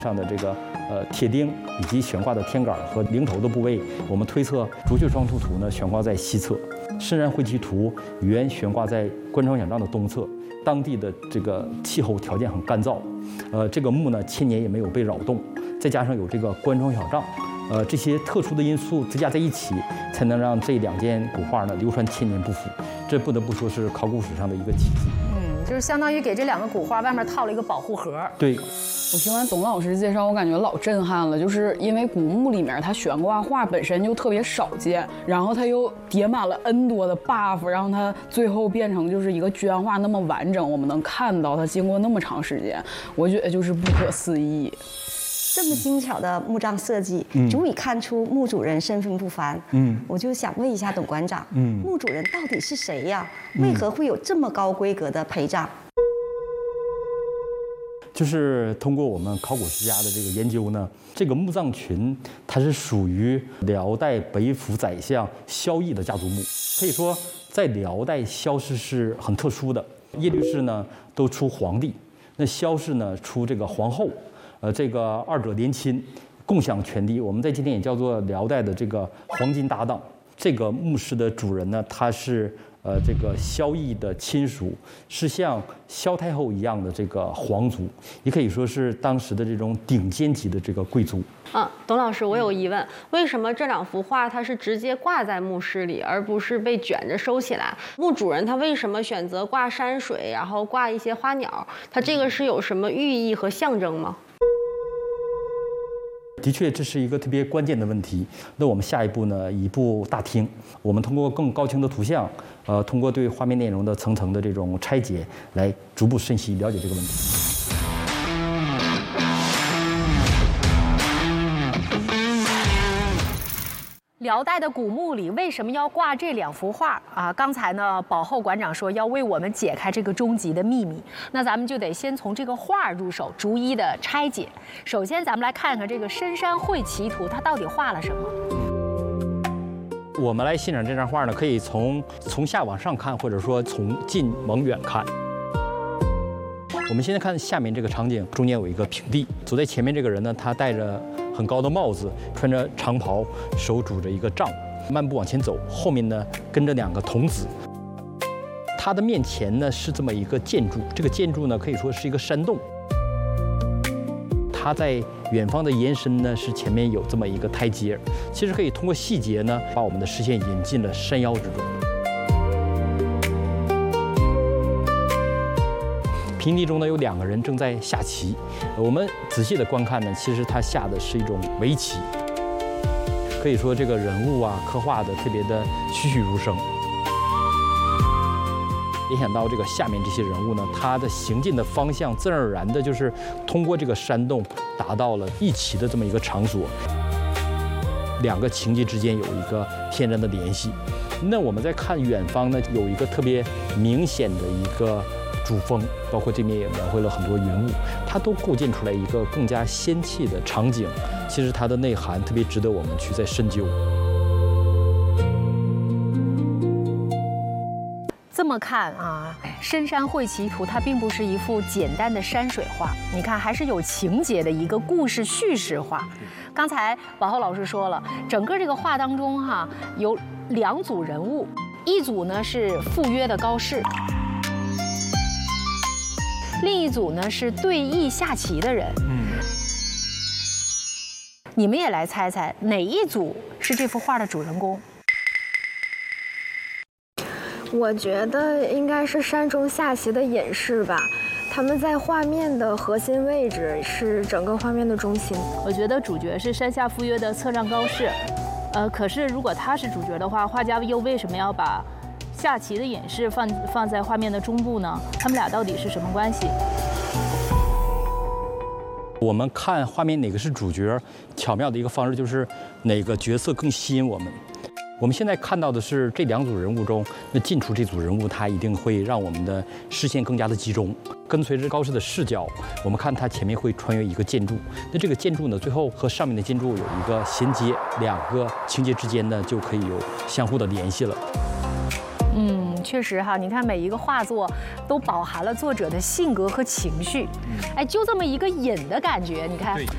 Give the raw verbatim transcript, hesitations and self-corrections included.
上的这个呃铁钉以及悬挂的天杆和灵头的部位，我们推测竹穴双兔图呢悬挂在西侧，深山会棋图原悬挂在关窗响帐的东侧。当地的这个气候条件很干燥，呃，这个木呢千年也没有被扰动，再加上有这个关窗响帐，呃，这些特殊的因素叠加在一起，才能让这两件古画呢流传千年不腐。这不得不说是考古史上的一个奇迹。 嗯，就是相当于给这两个古画外面套了一个保护盒。 对。 我听完董老师介绍，我感觉老震撼了，就是因为古墓里面它悬挂画本身就特别少见，然后它又叠满了 N 多的 buff， 让它最后变成就是一个绢画那么完整，我们能看到它经过那么长时间，我觉得就是不可思议。 这么精巧的墓葬设计，嗯、足以看出墓主人身份不凡。嗯，我就想问一下董馆长，嗯，墓主人到底是谁呀？为何会有这么高规格的陪葬？ 就是通过我们考古学家的这个研究呢，这个墓葬群它是属于辽代北府宰相萧绎的家族墓，可以说在辽代萧氏是很特殊的。耶律氏呢都出皇帝，那萧氏呢出这个皇后，呃，这个二者联亲，共享权力。我们在今天也叫做辽代的这个黄金搭档。这个墓室的主人呢，他是。呃，这个萧绎的亲属是像萧太后一样的这个皇族，也可以说是当时的这种顶尖级的这个贵族。 嗯，董老师，我有疑问，为什么这两幅画它是直接挂在墓室里，而不是被卷着收起来？墓主人他为什么选择挂山水，然后挂一些花鸟？他这个是有什么寓意和象征吗？ 的确，这是一个特别关键的问题。那我们下一步呢，移步大厅，我们通过更高清的图像，呃，通过对画面内容的层层的这种拆解，来逐步深析了解这个问题。 辽代的古墓里为什么要挂这两幅画啊？刚才呢，保后馆长说要为我们解开这个终极的秘密，那咱们就得先从这个画入手，逐一的拆解。首先，咱们来看看这个深山会棋图，它到底画了什么？ 我们来欣赏这张画呢，可以从从下往上看，或者说从近往远看。我们现在看下面这个场景，中间有一个平地，走在前面这个人呢，他戴着很高的帽子，穿着长袍，手拄着一个杖，漫步往前走。后面呢跟着两个童子。他的面前呢是这么一个建筑，这个建筑呢可以说是一个山洞。它在远方的延伸呢是前面有这么一个台阶，其实可以通过细节呢把我们的视线引进了山腰之中。平地中呢有两个人正在下棋，我们仔细的观看呢，其实他下的是一种围棋，可以说这个人物啊刻画的特别的栩栩如生。联想到这个下面这些人物呢，他的行进的方向自然而然的就是通过这个山洞达到了一起的这么一个场所，两个情节之间有一个天然的联系。那我们再看远方呢，有一个特别明显的一个主峰，包括这面也描绘了很多云雾，它都构建出来一个更加仙气的场景。其实它的内涵特别值得我们去再深究。 这么看啊，深山会棋图它并不是一幅简单的山水画，你看还是有情节的一个故事叙事画。刚才保浩老师说了，整个这个画当中哈、啊、有两组人物，一组呢是赴约的高士，另一组呢是对弈下棋的人。嗯，你们也来猜猜哪一组是这幅画的主人公？ 我觉得应该是山中下棋的隐士吧，他们在画面的核心位置，是整个画面的中心。 我觉得主角是山下赴约的侧杖高士，呃，可是如果他是主角的话，画家又为什么要把下棋的隐士放放在画面的中部呢？他们俩到底是什么关系？ 我们看画面哪个是主角，巧妙的一个方式就是哪个角色更吸引我们。我们现在看到的是这两组人物中，那近处这组人物他一定会让我们的视线更加的集中。跟随着高士的视角，我们看他前面会穿越一个建筑，那这个建筑呢，最后和上面的建筑有一个衔接，两个情节之间呢就可以有相互的联系了。 嗯，确实哈，你看每一个画作都饱含了作者的性格和情绪，哎，就这么一个隐的感觉，你看